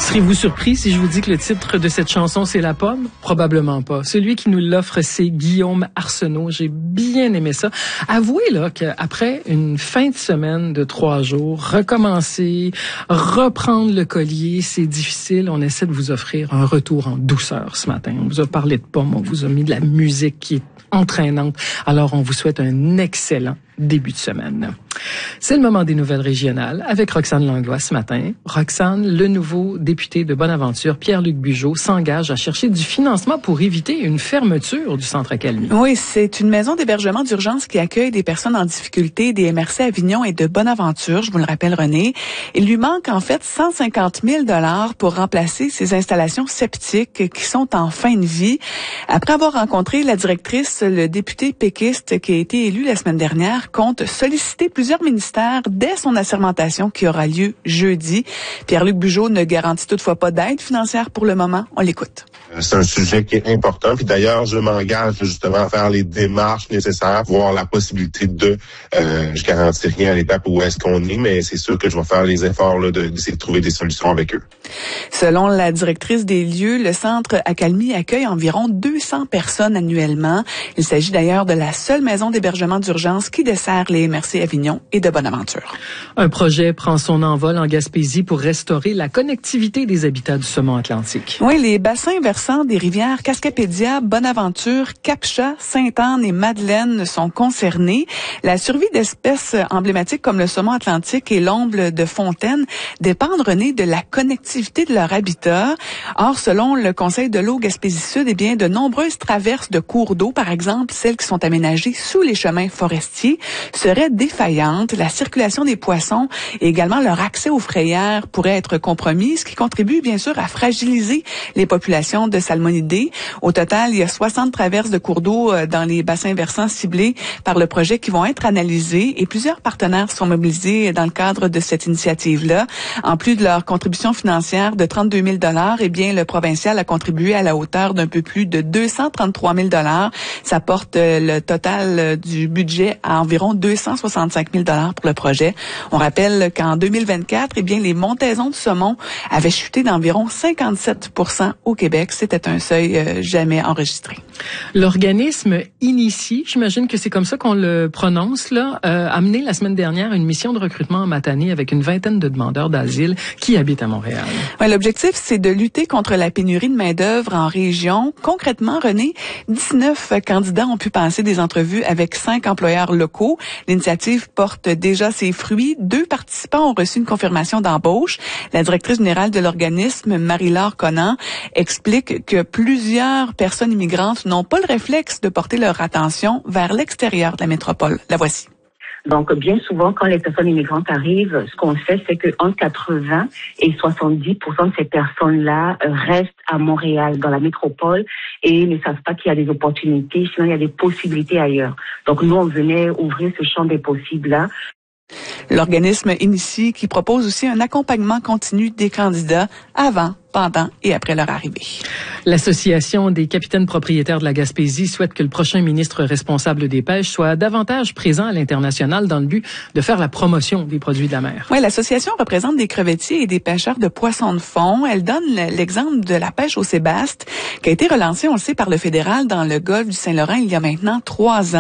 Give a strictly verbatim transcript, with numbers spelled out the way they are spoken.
Serez-vous surpris si je vous dis que le titre de cette chanson, c'est La Pomme? Probablement pas. Celui qui nous l'offre, c'est Guillaume Arsenault. J'ai bien aimé ça. Avouez là qu'après une fin de semaine de trois jours, recommencer, reprendre le collier, c'est difficile. On essaie de vous offrir un retour en douceur ce matin. On vous a parlé de pommes, on vous a mis de la musique qui est entraînante. Alors, on vous souhaite un excellent début de semaine. C'est le moment des nouvelles régionales avec Roxane Langlois ce matin. Roxane, le nouveau député de Bonaventure, Pierre-Luc Bugeaud, s'engage à chercher du financement pour éviter une fermeture du Centre Accalmie. Oui, c'est une maison d'hébergement d'urgence qui accueille des personnes en difficulté des M R C Avignon et de Bonaventure, je vous le rappelle, René. Il lui manque en fait cent cinquante mille dollars pour remplacer ces installations septiques qui sont en fin de vie. Après avoir rencontré la directrice, le député péquiste qui a été élu la semaine dernière compte solliciter plusieurs ministères dès son assermentation qui aura lieu jeudi. Pierre-Luc Bugeaud ne garantit toutefois pas d'aide financière pour le moment. On l'écoute. C'est un sujet qui est important. Puis d'ailleurs, je m'engage justement à faire les démarches nécessaires, voir la possibilité de... Euh, je garantis rien à l'étape où est-ce qu'on est, mais c'est sûr que je vais faire les efforts là, de, d'essayer de trouver des solutions avec eux. Selon la directrice des lieux, le Centre Accalmie accueille environ deux cents personnes annuellement. Il s'agit d'ailleurs de la seule maison d'hébergement d'urgence qui dessert les M R C Avignon et de Bonaventure. Un projet prend son envol en Gaspésie pour restaurer la connectivité des habitats du saumon atlantique. Oui, les bassins versants des rivières Cascapédia, Bonaventure, Capcha, Sainte-Anne et Madeleine sont concernés. La survie d'espèces emblématiques comme le saumon atlantique et l'omble de fontaine dépendent, René, de la connectivité de leur habitat. Or, selon le Conseil de l'eau Gaspésie-Sud, eh bien, de nombreuses traverses de cours d'eau, par exemple celles qui sont aménagées sous les chemins forestiers, seraient défaillantes. La circulation des poissons et également leur accès aux frayères pourraient être compromis, ce qui contribue bien sûr à fragiliser les populations de salmonidés. Au total, il y a soixante traverses de cours d'eau dans les bassins versants ciblés par le projet qui vont être analysés et plusieurs partenaires sont mobilisés dans le cadre de cette initiative-là. En plus de leur contribution financière de trente-deux mille dollars, eh bien, le provincial a contribué à la hauteur d'un peu plus de deux cent trente-trois mille dollars. Ça porte le total du budget à environ deux cent soixante-cinq mille dollars pour le projet. On rappelle qu'en deux mille vingt-quatre, eh bien, les montaisons de saumon avaient chuté d'environ cinquante-sept pour cent au Québec. C'était un seuil euh, jamais enregistré. L'organisme Initie, j'imagine que c'est comme ça qu'on le prononce, là, euh, a mené la semaine dernière une mission de recrutement en Matane avec une vingtaine de demandeurs d'asile qui habitent à Montréal. Ouais, l'objectif, c'est de lutter contre la pénurie de main-d'œuvre en région. Concrètement, René, dix-neuf candidats ont pu passer des entrevues avec cinq employeurs locaux. L'initiative porte déjà ses fruits. Deux participants ont reçu une confirmation d'embauche. La directrice générale de l'organisme, Marie-Laure Conan, explique que plusieurs personnes immigrantes n'ont pas le réflexe de porter leur attention vers l'extérieur de la métropole. La voici. Donc, bien souvent, quand les personnes immigrantes arrivent, ce qu'on sait, c'est que entre quatre-vingts et soixante-dix pour cent de ces personnes-là restent à Montréal, dans la métropole, et ne savent pas qu'il y a des opportunités, sinon il y a des possibilités ailleurs. Donc, nous, on venait ouvrir ce champ des possibles-là. L'organisme Initie qui propose aussi un accompagnement continu des candidats avant, pendant et après leur arrivée. L'Association des capitaines propriétaires de la Gaspésie souhaite que le prochain ministre responsable des pêches soit davantage présent à l'international dans le but de faire la promotion des produits de la mer. Oui, l'association représente des crevettiers et des pêcheurs de poissons de fond. Elle donne l'exemple de la pêche au sébaste qui a été relancée, on le sait, par le fédéral dans le golfe du Saint-Laurent il y a maintenant trois ans.